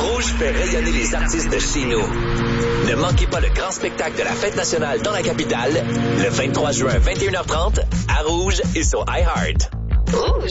Rouge fait rayonner les artistes de chez nous. Ne manquez pas le grand spectacle de la Fête nationale dans la capitale, le 23 juin, 21h30, à Rouge et sur iHeart. Rouge.